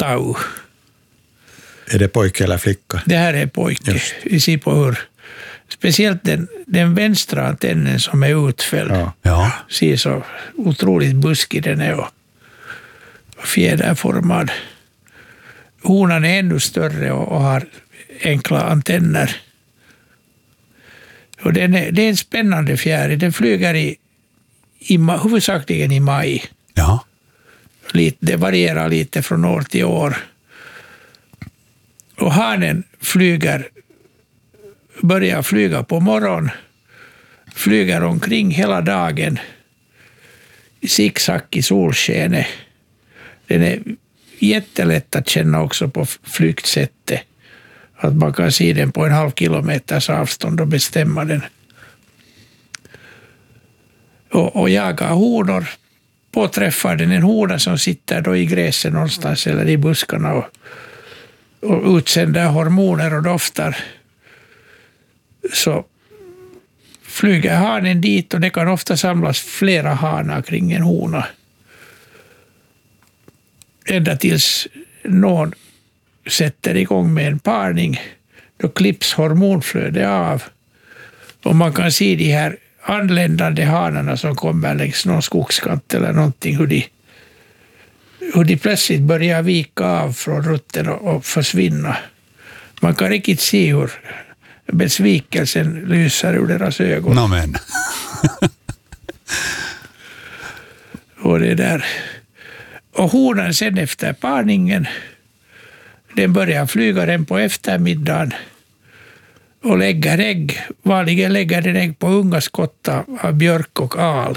Tau. Är det pojke eller flicka? Det här är pojke. Vi ser på hur speciellt den vänstra antennen som är utfälld. Ja. Ser så otroligt buskig den är och fjäderformad. Honan är ännu större och har enkla antenner. Och det är en spännande fjäril. Den flyger huvudsakligen i maj. Ja. Det varierar lite från år till år. Och hanen börjar flyga på morgon, flyger omkring hela dagen, zigzag i solskenet. Den är jättelätt att känna också på flyktsättet. Att man kan se den på 0,5 kilometers avstånd och bestämma den. Och jaga honor. Påträffar den en hona som sitter då i gräset någonstans eller i buskarna och utsänder hormoner och doftar, så flyger hanen dit och det kan ofta samlas flera hanar kring en hona. Ända tills någon sätter igång med en parning, då klipps hormonflödet av och man kan se de här anländande hanarna som kommer längs någon skogskant eller någonting, hur de plötsligt börjar vika av från rutten och försvinna. Man kan riktigt se hur besvikelsen lyser ur deras ögon. Amen. Och det där. Och honan sen efter parningen, den börjar flyga den på eftermiddagen och lägger ägg. Vanligen lägger den ägg på unga skottar av björk och al.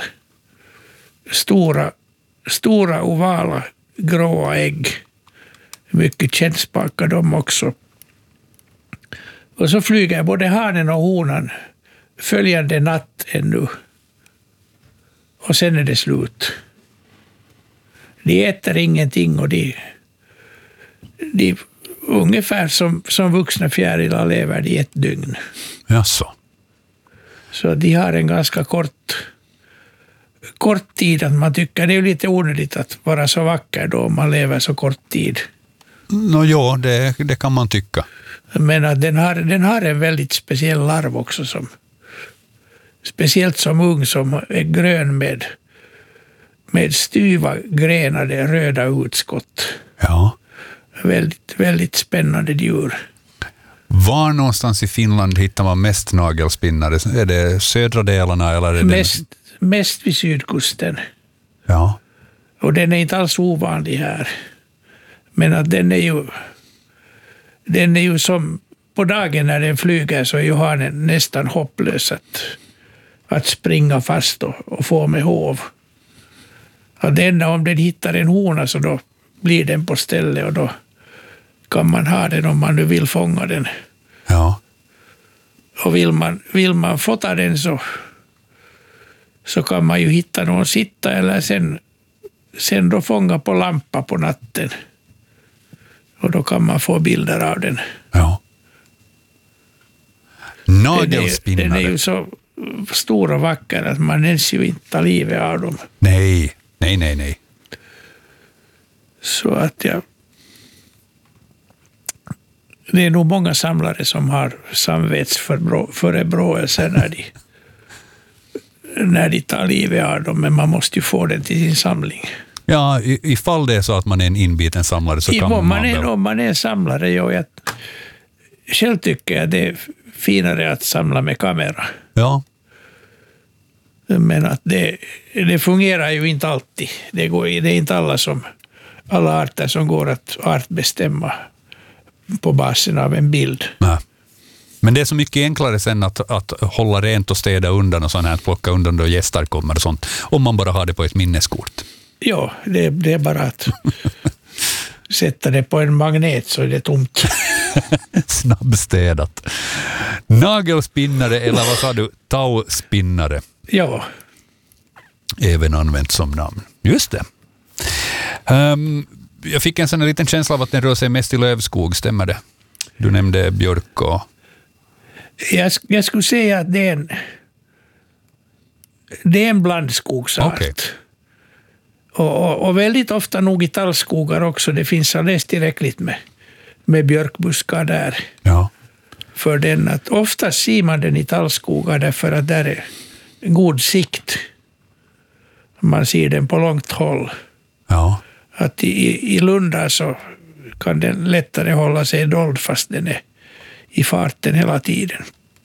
Stora ovala gråa ägg. Mycket kännspaka de också. Och så flyger både hanen och honan följande natt ännu. Och sen är det slut. De äter ingenting och de ungefär som vuxna fjärilar lever de ett dygn. Jaså. Så de har en ganska kort tid att man tycker det är lite onödigt att vara så vacker då om man lever så kort tid. Ja, det kan man tycka. Men att den har en väldigt speciell larv också, speciellt som ung, som är grön med styva grenade röda utskott. Ja. Väldigt, väldigt spännande djur. Var någonstans i Finland hittar man mest nagelspinnare? Är det södra delarna eller är det mest vid sydkusten. Ja. Och den är inte alls ovanlig här. Men att den är ju som på dagen när den flyger, så är ju hanen nästan hopplös att springa fast och få med hov. Att enda om den hittar en hona, så då blir den på ställe och då kan man ha den om man nu vill fånga den. Ja. Och vill man fota den så kan man ju hitta någon sitta eller sen då fånga på lampa på natten. Och då kan man få bilder av den. Ja. Nagelspinnare. Den är ju så stor och vacker att man ens ju inte tar livet av dem. Nej. Så att det är nog många samlare som har samvetsförebråelser när de tar livet av dem, men man måste ju få den till sin samling. Ja, ifall det är så att man är en inbiten samlare så kan man väl. Om man är en samlare, jag själv tycker jag det är finare att samla med kamera. Ja. Men att det fungerar ju inte alltid. Det är inte alla arter som går att artbestämma på basen av en bild. Nej. Men det är så mycket enklare sen att hålla rent och städa undan och sånt här, att plocka undan då gäster kommer och sånt, om man bara har det på ett minneskort. Ja, det är bara att sätta det på en magnet så är det tomt. Snabbstädat. Nagelspinnare, eller vad sa du? Tauspinnare. Ja. Även använt som namn. Just det. Jag fick en sån här liten känsla av att den rör sig mest i lövskog, stämmer det? Du nämnde björk och... Jag skulle säga att det är en blandskogsart. Okay. Och väldigt ofta nog i tallskogar också. Det finns alldeles tillräckligt med björkbuskar där. Ja. För den att ofta ser man den i tallskogar därför att där är god sikt. Man ser den på långt håll. Ja. Att i lundar så kan den lättare hålla sig dold fast den är i farten hela tiden.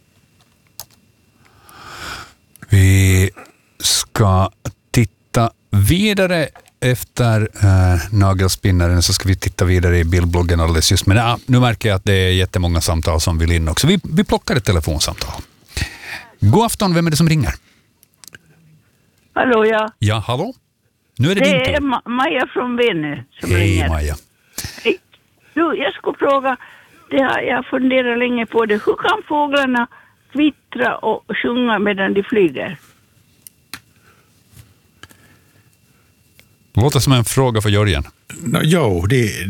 Vi ska titta vidare efter nagelspinnaren, så ska vi titta vidare i bildbloggen alldeles just. Men nu märker jag att det är jättemånga samtal som vill in också. Vi plockar ett telefonsamtal. God afton, vem är det som ringer? Hallå, ja. Ja, hallå? Nu är det din tur. Det är Maja från Venö som Hej, ringer. Maja. Hej. Du, jag skulle fråga, jag funderar länge på det. Hur kan fåglarna kvittra och sjunga medan de flyger? Det låter som en fråga för Jörgen. Jo,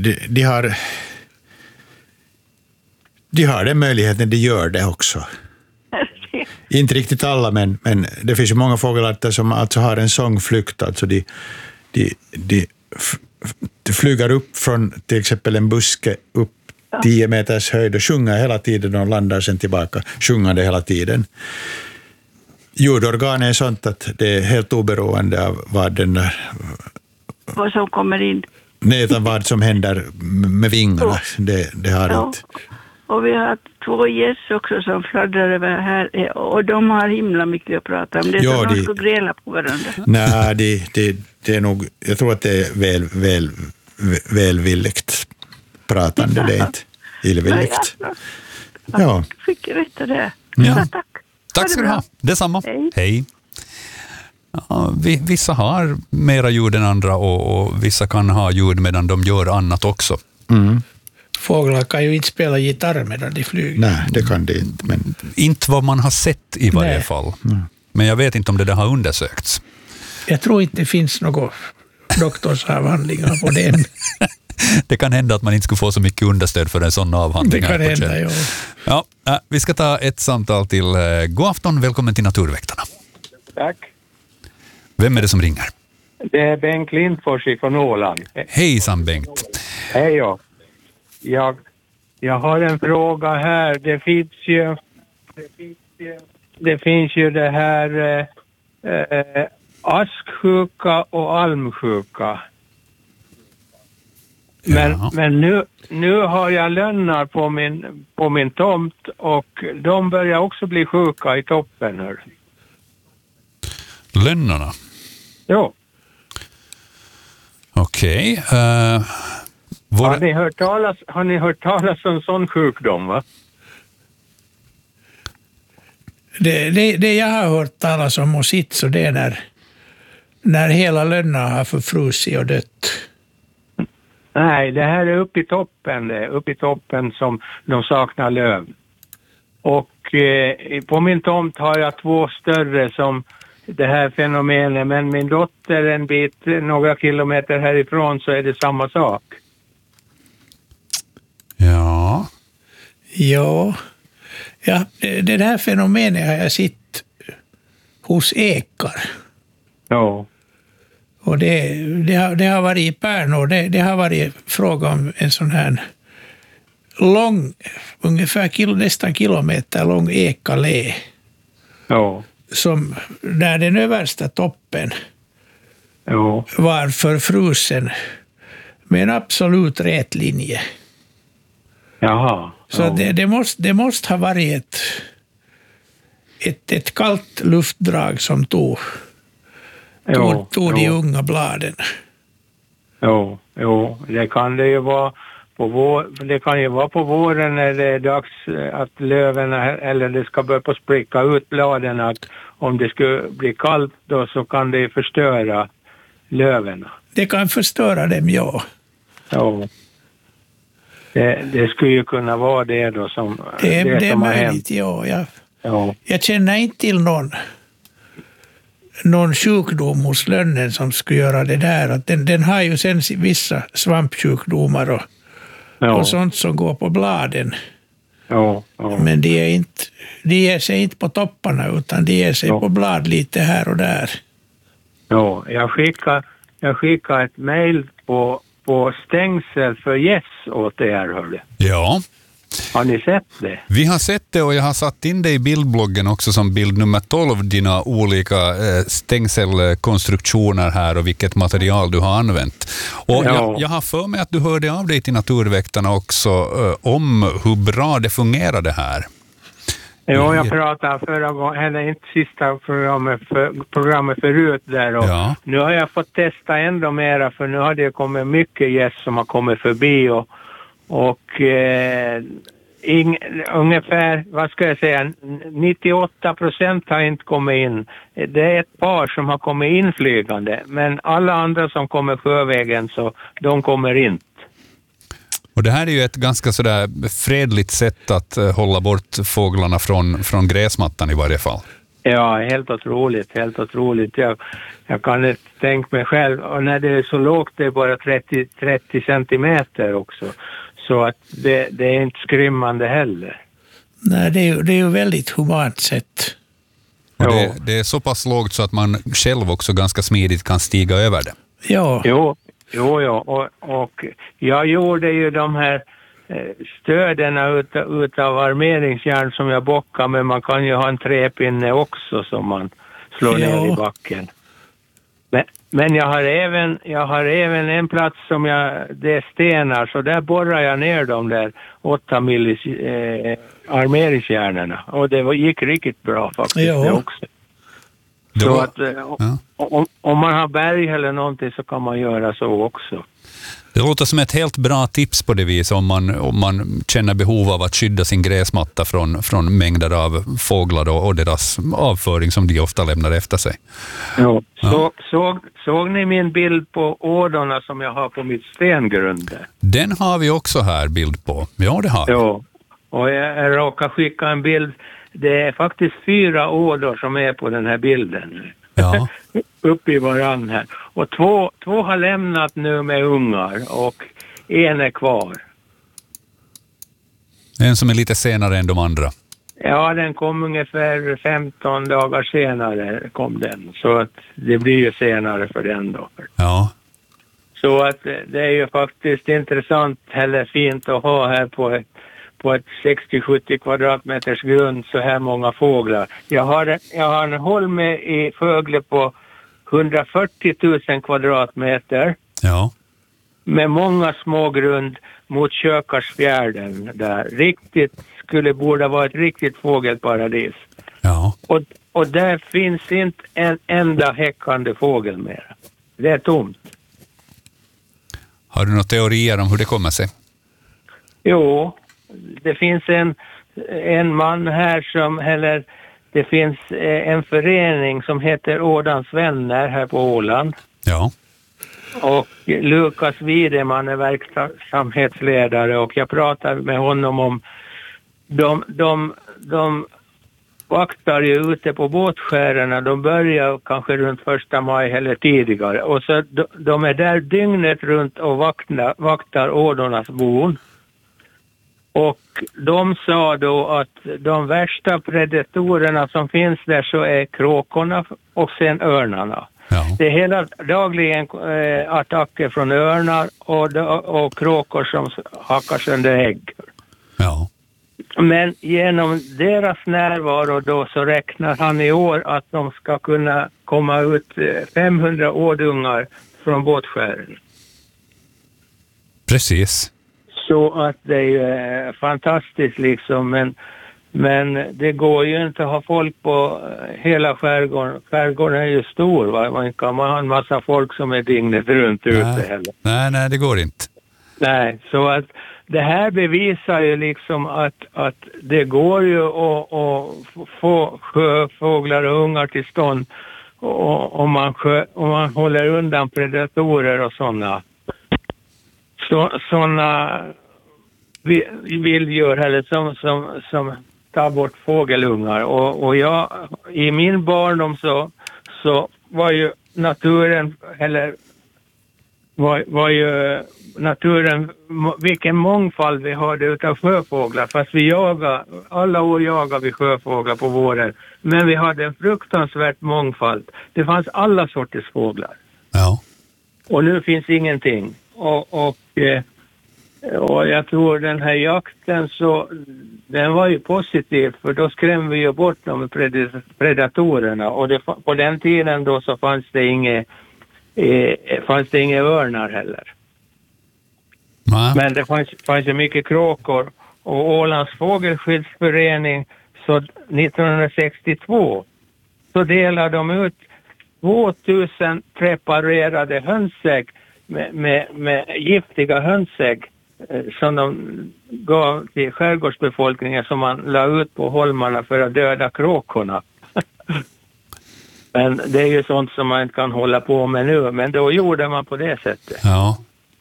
de har den möjligheten, de gör det också. Inte riktigt alla, men det finns ju många fågelarter som alltså har en sångflykt. Alltså de flyger upp från till exempel en buske upp 10 meters höjd och sjunger hela tiden och landar sen tillbaka sjungande hela tiden. Ljudorgan är sånt att det är helt oberoende av vad den där... Vad som kommer in. Nej, utan vad som händer med vingarna. Det har inte... Och vi har 2 gäss också som fladdrar över här. Och de har himla mycket att prata om. Det är som de ska gräla på varandra. Nej, det är nog... Jag tror att det är välvilligt pratande. Det är inte illvilligt. Ja. Fick jag rätta det. Ja. Tack. Tack ska du ha. Detsamma. Hej. Ja, vissa har mera ljud än andra och vissa kan ha ljud medan de gör annat också. Mm. Fåglar kan ju inte spela gitarr medan de flyger. Nej, det kan det inte. Men... Inte vad man har sett i varje fall. Men jag vet inte om det har undersökts. Jag tror inte det finns några doktorsavhandlingar på det. Det kan hända att man inte skulle få så mycket understöd för en sån avhandling. Det kan hända, ja. Vi ska ta ett samtal till. God afton, välkommen till Naturväktarna. Tack. Vem är det som ringer? Det är Bengt Lindfors från Åland. Hejsan Bengt. Hej ja. Jag har en fråga här. Det finns ju det här asksjuka och almsjuka. Men nu har jag lönnar på min tomt och de börjar också bli sjuka i toppen. Hör. Lönnarna? Jo. Okej. Har ni hört talas om sån sjukdom, va? Det jag har hört talas om och sitt, så det är när hela lönnar har förfrusit och dött. Nej, det här är uppe i toppen som de saknar löv. Och på min tomt har jag 2 större som det här fenomenet, men min dotter en bit, några kilometer härifrån, så är det samma sak. Ja, det här fenomenet har jag sett hos ekar. Ja. Och det har varit i Pärnå, det har varit fråga om en sån här lång, ungefär nästan kilometer lång ekalé. Ja. Som där den översta toppen var förfrusen med en absolut rät linje. Jaha. Så det måste ha varit ett kallt luftdrag som tog de unga bladen. Jo, det kan det ju vara på våren när det är dags att löven eller det ska börja på spricka ut bladen, att om det skulle bli kallt då så kan det förstöra löven. Det kan förstöra dem, ja. Ja. Det skulle ju kunna vara det då som det är som har möjligt, hänt. Ja. Jag känner inte till någon sjukdom hos lönnen som skulle göra det där. Att den har ju sen vissa svampsjukdomar och sånt som går på bladen. Ja. Men de ger sig inte på topparna, utan de ger sig på blad lite här och där. Ja, jag skickade ett mejl på stängsel för gäss åt er, hörde. Ja. Har ni sett det? Vi har sett det och jag har satt in det i bildbloggen också som bild nummer 12, dina olika stängselkonstruktioner här och vilket material du har använt. Och jag har för mig att du hörde av dig till Naturväktarna också om hur bra det fungerar det här. Jo, jag pratade förra gången, eller inte sista programmet förut där. Och nu har jag fått testa ändå mera, för nu har det kommit mycket gäss som har kommit förbi och ungefär, vad ska jag säga, 98% har inte kommit in. Det är ett par som har kommit inflygande, men alla andra som kommer sjövägen, så de kommer inte. Och det här är ju ett ganska sådär fredligt sätt att hålla bort fåglarna från gräsmattan i varje fall. Ja, helt otroligt. Jag kan inte tänka mig själv, och när det är så lågt, det är bara 30 centimeter också. Så att det är inte skrymmande heller. Nej, det är ju väldigt humant sätt. Och det är så pass lågt så att man själv också ganska smidigt kan stiga över det. Ja. Jo, och jag gjorde ju de här stöderna utav armeringsjärn som jag bockar, men man kan ju ha en träpinne också som man slår ner i backen. Men jag har även en plats som det är stenar, så där borrar jag ner de där 8 millis armeringsjärnerna, och det gick riktigt bra faktiskt det också. Så att om man har berg eller någonting så kan man göra så också. Det låter som ett helt bra tips på det vis om man känner behov av att skydda sin gräsmatta från mängder av fåglar och deras avföring som de ofta lämnar efter sig. Ja. Såg ni min bild på ådorna som jag har på mitt stengrund? Den har vi också här bild på. Ja, det har vi. Ja, och jag råkar skicka en bild. Det är faktiskt 4 ådor som är på den här bilden. Ja. Uppe i varann här. Och två har lämnat nu med ungar och en är kvar. En som är lite senare än de andra. Ja, den kom ungefär 15 dagar senare kom den. Så att det blir ju senare för den då. Ja. Så att det är ju faktiskt intressant eller fint att ha här på ett 60-70 kvadratmeters grund så här många fåglar. Jag har en holme i Fögle på 140 000 kvadratmeter. Ja. Med många små grund mot Kökarsfjärden där. Borde vara ett riktigt fågelparadis. Ja. Och där finns inte en enda häckande fågel mer. Det är tomt. Har du några teorier om hur det kommer sig? Jo, det finns en man här det finns en förening som heter Ådans vänner här på Åland. Ja. Och Lukas Wideman är verksamhetsledare och jag pratade med honom om de vaktar ju ute på båtskärerna. De börjar kanske runt 1 maj eller tidigare. Och så de är där dygnet runt och vaktar ådornas bon. Och de sa då att de värsta predatorerna som finns där så är kråkorna och sen örnarna. Ja. Det är hela dagligen attacker från örnar och kråkor som hackar sönder ägg. Ja. Men genom deras närvaro då så räknar han i år att de ska kunna komma ut 500 ådungar från båtskären. Precis. Så att det är ju fantastiskt liksom, men det går ju inte att ha folk på hela skärgården. Skärgården är ju stor, va? Man kan ha en massa folk som är dygnet runt ute heller. Nej, det går inte. Nej, så att det här bevisar ju liksom att det går ju att få sjöfåglar och ungar till stånd om man håller undan predatorer och sådana vilddjur eller som tar bort fågelungar. Och jag, i min barndom så var ju naturen vilken mångfald vi hade utav sjöfåglar, fast alla år jagade vi sjöfåglar på våren, men vi hade en fruktansvärt mångfald. Det fanns alla sorters fåglar. Ja. Och nu finns ingenting. Och jag tror den här jakten så den var ju positiv, för då skrämmer vi ju bort de predatorerna, och på den tiden då så fanns det inga örnar heller. Men det fanns ju mycket kråkor, och Ålands fågelskyddsförening så 1962 så delade de ut 2000 preparerade hönsägg med giftiga hönsägg som de gav till skärgårdsbefolkningen, som man la ut på holmarna för att döda kråkorna. Men det är ju sånt som man inte kan hålla på med nu, men då gjorde man på det sättet. Ja.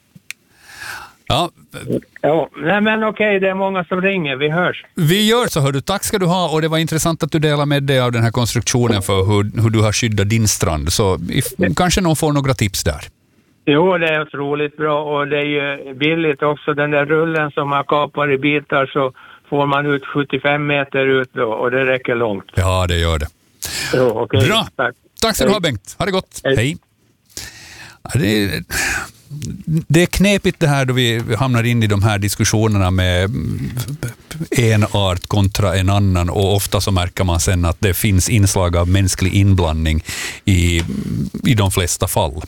Nej, men okej, det är många som ringer, vi hörs. Vi gör så, hör du. Tack ska du ha, och det var intressant att du delar med dig av den här konstruktionen för hur du har skyddat din strand, så kanske någon får några tips där. Jo, det är otroligt bra, och det är ju billigt också. Den där rullen som man kapar i bitar så får man ut 75 meter ut då, och det räcker långt. Ja, det gör det. Jo, okej. Bra. Tack ska du ha, Bengt. Ha det gott. Hej. Ja, det är knepigt det här då vi hamnar in i de här diskussionerna med en art kontra en annan, och ofta så märker man sen att det finns inslag av mänsklig inblandning i de flesta fall.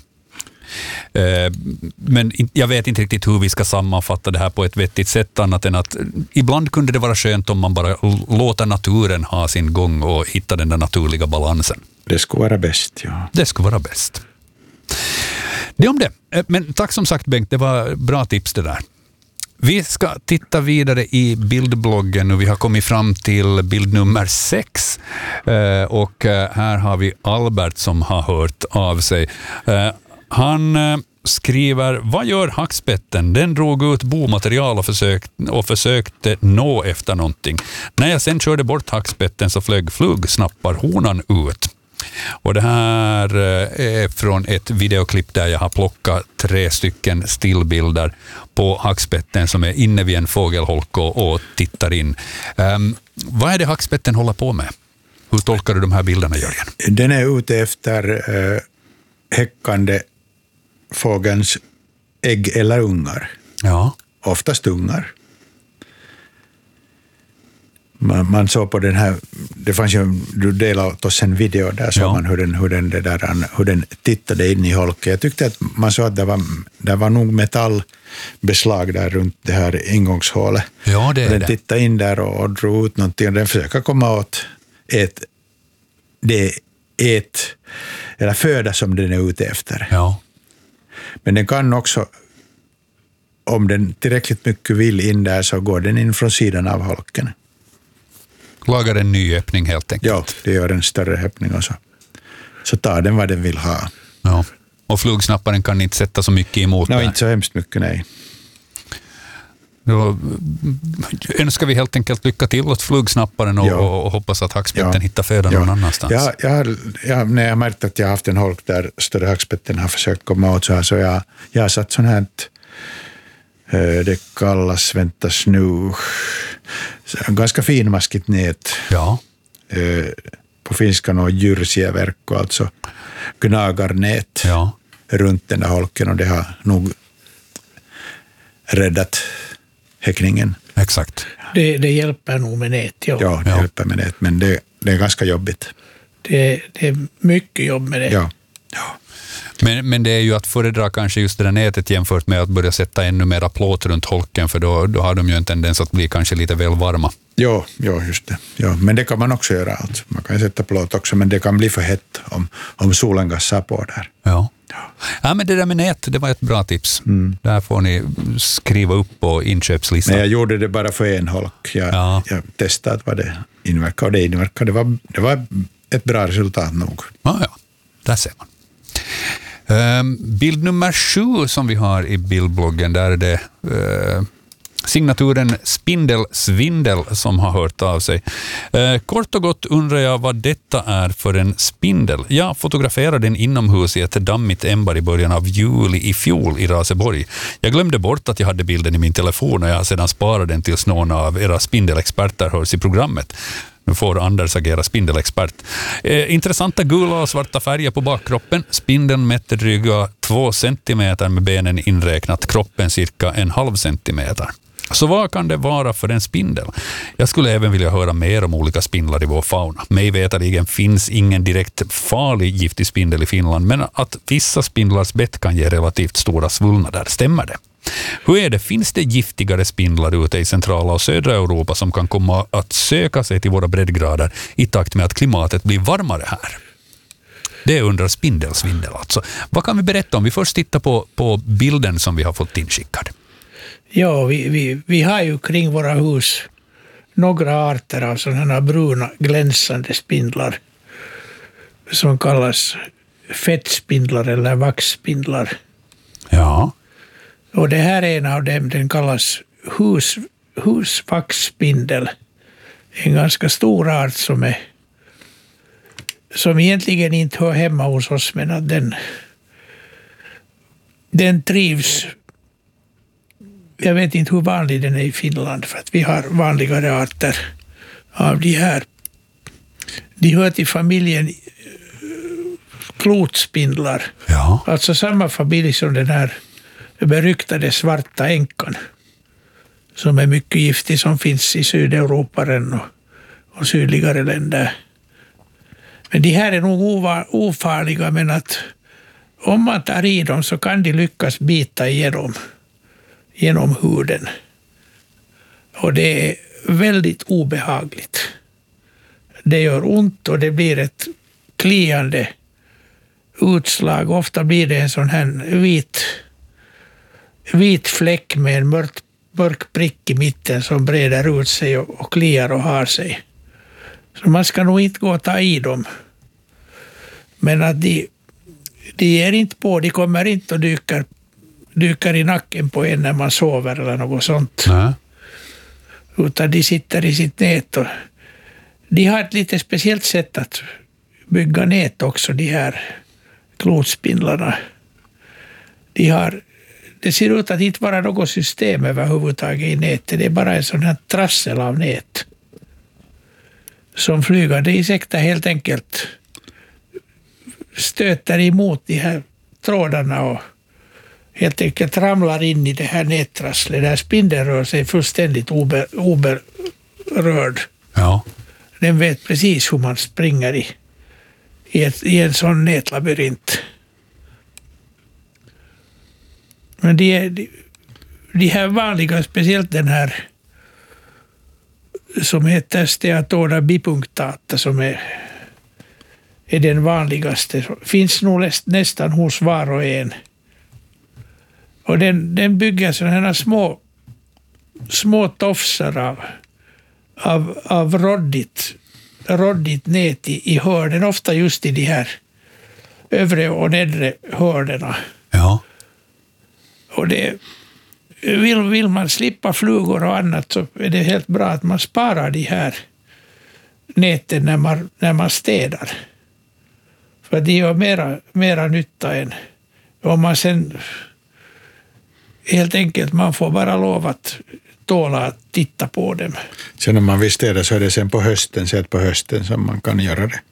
Men jag vet inte riktigt hur vi ska sammanfatta det här på ett vettigt sätt, annat än att ibland kunde det vara skönt om man bara låter naturen ha sin gång och hitta den där naturliga balansen. Det skulle vara bäst, ja. Det skulle vara bäst. Det om det. Men tack som sagt, Bengt, det var bra tips det där. Vi ska titta vidare i bildbloggen och vi har kommit fram till bild nummer 6. Och här har vi Albert som har hört av sig. Han skriver: vad gör hackspetten? Den drog ut bomaterial och försökte nå efter någonting. När jag sen körde bort hackspetten så flög flugsnapparhonan ut. Och det här är från ett videoklipp där jag har plockat 3 stycken stillbilder på hackspetten som är inne vid en fågelholk och tittar in. Vad är det hackspetten håller på med? Hur tolkar du de här bilderna, Jörgen? Den är ute efter häckande fågelns ägg eller ungar. Ja. Oftast ungar. Man såg på den här, det fanns ju, du delade åt oss en video där såg man hur den tittade in i holken. Jag tyckte att man såg att det var nog metallbeslag där runt det här ingångshålet. Ja, det är den tittade in där och drog ut någonting, och den försöker komma åt eller föda som den är ute efter. Ja. Men den kan också, om den tillräckligt mycket vill in där, så går den in från sidan av holken. Lagar en ny öppning helt enkelt. Ja, det gör en större öppning och så tar den vad den vill ha. Ja. Och flugsnapparen kan inte sätta så mycket emot det. Inte så hemskt mycket, nej. Då önskar vi helt enkelt lycka till åt flugsnapparen och hoppas att hackspetten hittar födan någon annanstans. När jag märkt att jag har haft en holk där större hackspetten har försökt komma åt så jag har satt sån här, det kallas, väntas nu, ganska finmaskigt nät. Ja. På finska och djursieverkko, alltså gnagarnät runt den där holken, och det har nog räddat häckningen. Exakt. Det hjälper nog med nät. Ja, det hjälper med nät, men det är ganska jobbigt. Det är mycket jobb med det. Ja. Men det är ju att föredra kanske just det där nätet jämfört med att börja sätta ännu mera plåt runt holken, för då har de ju en tendens att bli kanske lite väl varma. Ja, just det. Ja, men det kan man också göra. Alltså. Man kan sätta plåt också, men det kan bli för hett om solen gassar på där. Ja, men det där med nät, det var ett bra tips. Där får ni skriva upp på inköpslistan. Men jag gjorde det bara för en holk. Jag testade vad det inverkade, och det inverkade. Det var ett bra resultat nog. Ja, där ser man. Bild nummer 7 som vi har i bildbloggen, där är det signaturen Spindelsvindel som har hört av sig. Kort och gott undrar jag vad detta är för en spindel. Jag fotograferade den inomhus i ett dammigt ämbar i början av juli i fjol i Raseborg. Jag glömde bort att jag hade bilden i min telefon, och jag har sedan sparat den tills någon av era spindelexperter hörs i programmet. Nu får Anders agera spindelexpert. Intressanta gula och svarta färger på bakkroppen. Spindeln mätte dryga 2 centimeter med benen inräknat, kroppen cirka 1,5 centimeter. Så vad kan det vara för en spindel? Jag skulle även vilja höra mer om olika spindlar i vår fauna. Mig vetaligen finns ingen direkt farlig giftig spindel i Finland, men att vissa spindlars bett kan ge relativt stora svullnader. Stämmer det? Hur är det? Finns det giftigare spindlar ute i centrala och södra Europa som kan komma att söka sig till våra breddgrader i takt med att klimatet blir varmare här? Det undrar spindelsvindel alltså. Vad kan vi berätta om? Vi först tittar på bilden som vi har fått inskickad. Ja, vi har ju kring våra hus några arter av sådana här bruna glänsande spindlar som kallas fettspindlar eller vaxspindlar. Ja. Och det här är en av dem, den kallas husvaxspindel. En ganska stor art som egentligen inte hör hemma hos oss, men att den trivs. Jag vet inte hur vanlig den är i Finland, för att vi har vanligare arter av de här. De hör till familjen klotspindlar. Ja. Alltså samma familj som den här beryktade svarta änkan, som är mycket giftig, som finns i Sydeuropa och sydligare länder. Men de här är nog ofarliga, men att om man tar i dem så kan de lyckas bita genom huden. Och det är väldigt obehagligt. Det gör ont och det blir ett kliande utslag. Ofta blir det en sån här vit fläck med en mörk prick i mitten som breder ut sig och kliar och har sig. Så man ska nog inte gå och ta i dem. Men att de är inte på, de kommer inte och dyker i nacken på en när man sover eller något sånt. Nej. Utan de sitter i sitt nät. Och de har ett lite speciellt sätt att bygga nät också, de här klotspindlarna. Det ser ut att inte vara något system överhuvudtaget i nätet. Det är bara en sån här trassel av nät som flygande insekter helt enkelt stöter emot de här trådarna och helt enkelt ramlar in i det här nättrasslet. Där spindeln rör sig fullständigt oberörd. Ja. Den vet precis hur man springer i en sån nätlabyrint. Men de här vanliga, speciellt den här som heter Steatona bipunctata, som är den vanligaste, finns nog nästan hos var och en. Och den bygger sådana här små tofsar av råddigt nät i hörnen, ofta just i de här övre och nedre hörnerna. Ja. Och vill man slippa flugor och annat så är det helt bra att man sparar de här näten när man städar. För det gör mera nytta än om man sen helt enkelt, man får bara lov att tåla att titta på dem. Sen om man vill städa så är det sen på hösten som man kan göra det.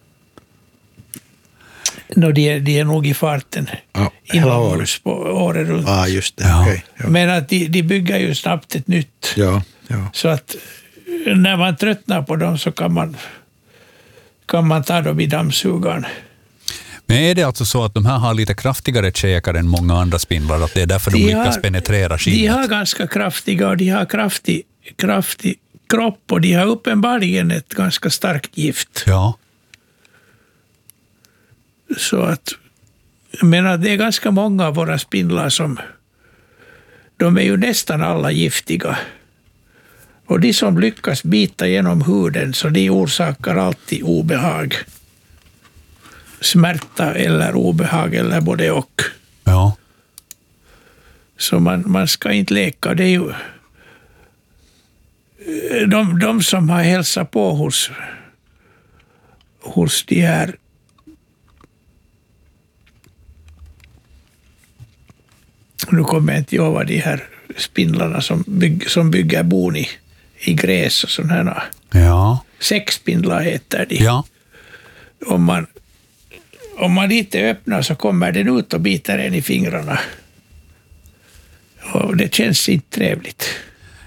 De är nog i farten inomhus på året runt. Ja, just det. Ja. Okay, ja. Men att de bygger ju snabbt ett nytt. Ja. Så att när man tröttnar på dem så kan man ta dem i dammsugaren. Men är det alltså så att de här har lite kraftigare käkar än många andra spindlar, att det är därför de lyckas penetrera skinnet? De har ganska kraftiga och de har kraftig kropp och de har uppenbarligen ett ganska starkt gift. Ja. Så att, jag menar, det är ganska många av våra spindlar de är ju nästan alla giftiga. Och de som lyckas bita genom huden, så de orsakar alltid obehag. Smärta eller obehag eller både och. Ja. Så man ska inte leka. Det är ju de som har hälsat på hos de här nu kommer jag inte ihåg vad de här spindlarna som bygger bon i gräs och sådana här. Ja. Sexspindlar heter de. Ja. Om man inte öppnar så kommer den ut och biter en i fingrarna. Och det känns inte trevligt.